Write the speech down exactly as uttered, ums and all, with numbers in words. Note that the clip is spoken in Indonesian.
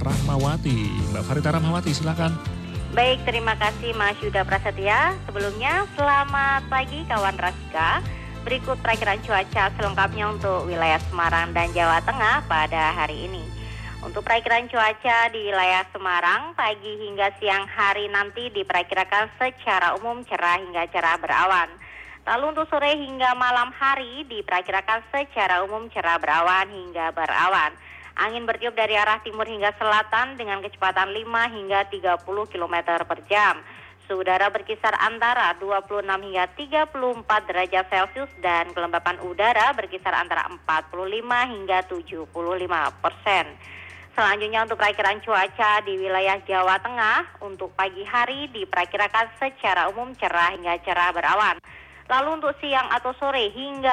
Rahmawati. Mbak Farita Rahmawati, silakan. Baik, terima kasih Mas Yuda Prasetya. Sebelumnya, selamat pagi kawan Rasika. Berikut perakiran cuaca selengkapnya untuk wilayah Semarang dan Jawa Tengah pada hari ini. Untuk perakiran cuaca di wilayah Semarang, pagi hingga siang hari nanti diperkirakan secara umum cerah hingga cerah berawan. Lalu untuk sore hingga malam hari diperkirakan secara umum cerah berawan hingga berawan. Angin bertiup dari arah timur hingga selatan dengan kecepatan lima hingga tiga puluh kilometer per jam. Suhu udara berkisar antara dua puluh enam hingga tiga puluh empat derajat Celcius dan kelembapan udara berkisar antara empat puluh lima hingga tujuh puluh lima persen. Selanjutnya untuk perakiran cuaca di wilayah Jawa Tengah, untuk pagi hari diperkirakan secara umum cerah hingga cerah berawan. Lalu untuk siang atau sore hingga